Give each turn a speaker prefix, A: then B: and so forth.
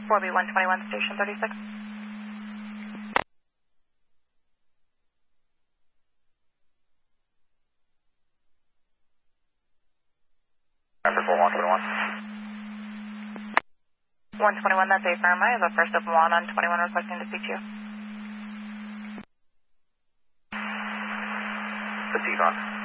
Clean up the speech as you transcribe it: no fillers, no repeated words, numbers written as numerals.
A: 4B121, station 36.
B: After 4121.
A: 121, that's affirm. I have a first of Juan on 21 requesting to speak to you.
B: It's Yvonne.